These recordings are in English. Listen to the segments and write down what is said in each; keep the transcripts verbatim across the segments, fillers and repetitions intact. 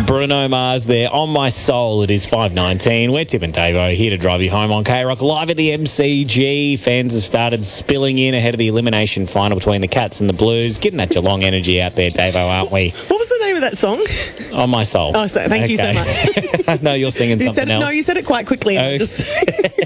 Bruno Mars there. On My Soul, it is five nineteen. We're Tim and Davo here to drive you home on K-Rock. Live at the M C G. Fans have started spilling in ahead of the elimination final between the Cats and the Blues. Getting that Geelong energy out there, Davo, aren't we? What was the name of that song? On My Soul. Oh, so, thank okay. you so much. I know you're singing you something said it, else. No, you said it quite quickly. Oh. Just...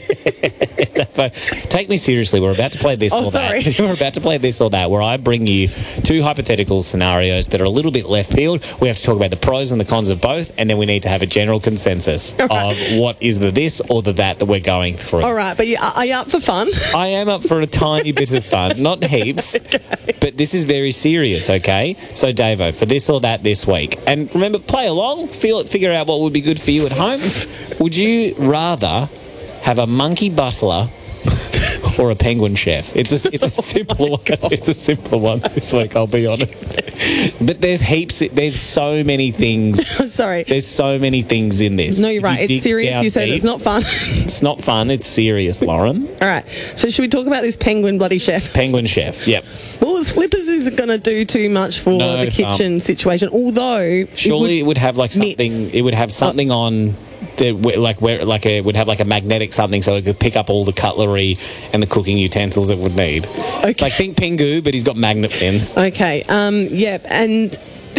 Take me seriously. We're about to play this oh, or sorry. that. We're about to play this or that, where I bring you two hypothetical scenarios that are a little bit left field. We have to talk about the pros and the cons of both, and then we need to have a general consensus right. of what is the this or the that that we're going through. All right, but you, are you up for fun? I am up for a tiny bit of fun, not heaps, okay. but this is very serious, okay? So, Davo, for this or that this week, and remember, play along, feel it, figure out what would be good for you at home. Would you rather have a monkey butler or a penguin chef? It's a, it's a simpler one. It's a simpler one this week, I'll be honest. But there's heaps, there's so many things. Sorry. There's so many things in this. No, you're right. You it's serious. You said deep, it's not fun. It's not fun. It's serious, Lauren. All right. So should we talk about this penguin bloody chef? Penguin chef, yep. Well, Flippers isn't going to do too much for no, the kitchen um, situation, although... Surely it would, it would have like something, knits. it would have something oh. on... The, like where like a would have like a magnetic something so it could pick up all the cutlery and the cooking utensils it would need. Okay. Like think Pingu, but he's got magnet fins. Okay. Um. Yep. Yeah, and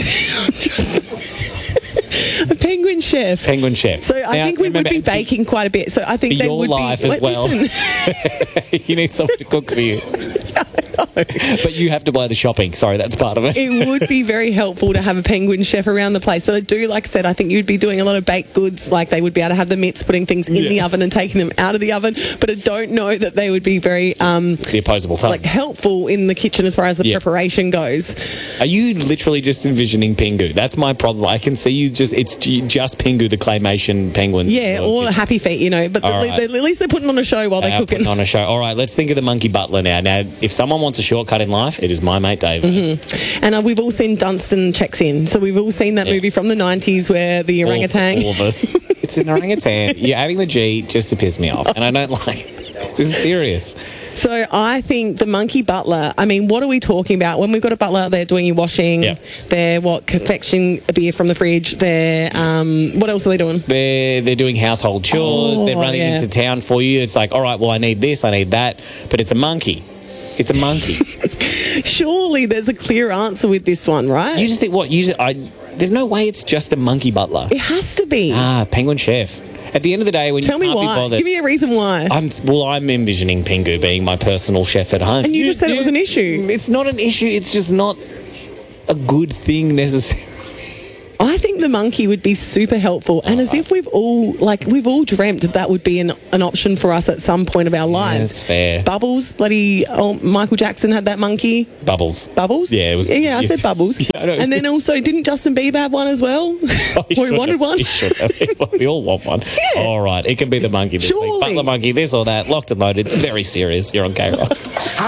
a penguin chef. Penguin chef. So I now, think we remember, would be baking for, quite a bit. So I think for they your would life be. as well. You need someone to cook for you. But you have to buy the shopping. Sorry, that's part of it. It would be very helpful to have a penguin chef around the place. But I do, like I said, I think you'd be doing a lot of baked goods. Like they would be able to have the mitts, putting things in yeah. the oven and taking them out of the oven. But I don't know that they would be very... Um, the opposable thumbs. Like helpful in the kitchen as far as the yep. preparation goes. Are you literally just envisioning Pingu? That's my problem. I can see you just... It's just Pingu, the claymation penguin. Yeah, or Happy Feet, you know. But the, right. they, at least they're putting on a show while they they're cooking. Putting on a show. All right, let's think of the monkey butler now. Now, if someone wants a shortcut in life, it is my mate Dave. Mm-hmm. And uh, we've all seen Dunstan Checks In. So we've all seen that yeah. movie from the nineties where the orangutan... All, all of us. It's an orangutan. You're adding the G just to piss me off. And I don't like it. This is serious. So I think the monkey butler, I mean, what are we talking about? When we've got a butler out there doing your washing, yep. they're, what, confectioning a beer from the fridge, they're, um, what else are they doing? They're, they're doing household chores, oh, they're running yeah. into town for you. It's like, all right, well, I need this, I need that. But it's a monkey. It's a monkey. Surely there's a clear answer with this one, right? You just think, what? You just, I, there's no way it's just a monkey butler. It has to be. Ah, penguin chef. At the end of the day, when Tell you can't me why. be bothered... Give me a reason why. I'm, well, I'm envisioning Pingu being my personal chef at home. And you, you just said you, it was an issue. It's not an issue. It's just not a good thing necessarily. I think the monkey would be super helpful, and oh, as if we've all like we've all dreamt that that would be an, an option for us at some point of our lives. Yeah, that's fair. Bubbles, bloody oh, Michael Jackson had that monkey. Bubbles. Bubbles? Yeah, it was. Yeah, yeah I said Bubbles. Yeah, I and then also, didn't Justin Bieber have one as well? Oh, we wanted have. one. He should have. We all want one. Yeah. All right, it can be the monkey this Surely. week. Butler monkey, this or that, locked and loaded. It's very serious. You're on K-Rock.